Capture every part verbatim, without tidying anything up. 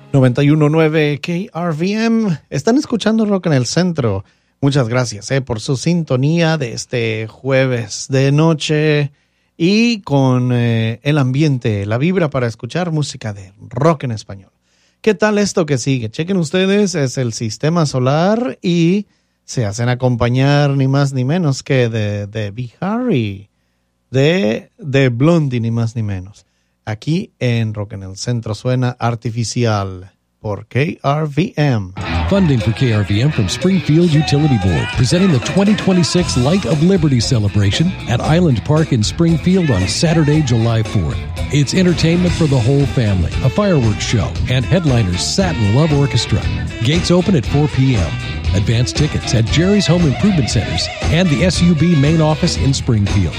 noventa y uno punto nueve K R V M. Están escuchando Rock en el Centro. Muchas gracias eh, por su sintonía de este jueves de noche y con eh, el ambiente, la vibra para escuchar música de rock en español. ¿Qué tal esto que sigue? Chequen ustedes, es el Sistema Solar y se hacen acompañar ni más ni menos que de, de Bihari, de, de Blondie ni más ni menos. Aquí en Rock en el Centro suena Artificial por K R V M. Funding for K R V M from Springfield Utility Board, presenting the twenty twenty-six Light of Liberty celebration at Island Park in Springfield on Saturday, July fourth. It's entertainment for the whole family, a fireworks show, and headliners Satin Love Orchestra. Gates open at four p.m. Advance tickets at Jerry's Home Improvement Centers and the S U B main office in Springfield.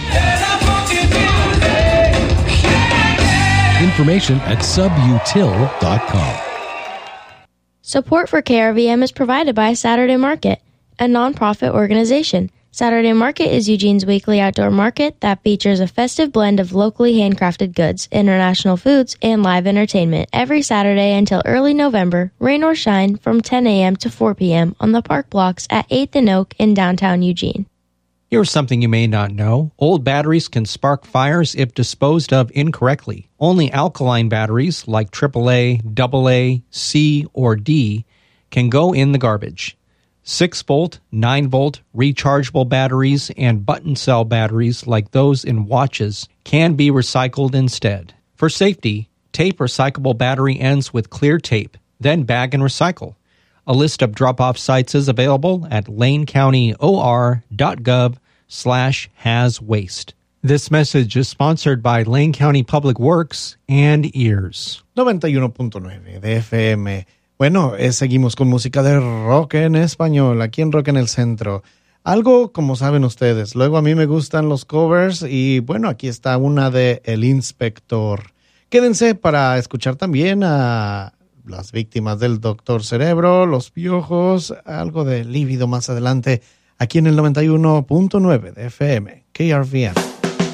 Information at subutil dot com. Support for K R V M is provided by Saturday Market, a nonprofit organization. Saturday Market is Eugene's weekly outdoor market that features a festive blend of locally handcrafted goods, international foods, and live entertainment every Saturday until early November, rain or shine, from ten a.m. to four p.m. on the park blocks at eighth and Oak in downtown Eugene. Here's something you may not know. Old batteries can spark fires if disposed of incorrectly. Only alkaline batteries like triple A, double A, C, or D can go in the garbage. six volt, nine volt, rechargeable batteries and button cell batteries like those in watches can be recycled instead. For safety, tape recyclable battery ends with clear tape, then bag and recycle. A list of drop-off sites is available at lanecountyor.gov slash has waste. This message is sponsored by Lane County Public Works and Ears. noventa y uno punto nueve de F M. Bueno, eh, seguimos con música de rock en español, aquí en Rock en el Centro. Algo, como saben ustedes, luego a mí me gustan los covers y bueno, aquí está una de El Inspector. Quédense para escuchar también a las víctimas del Doctor Cerebro, Los Piojos, algo de Lívido más adelante, aquí en el noventa y uno punto nueve de F M, K R V M.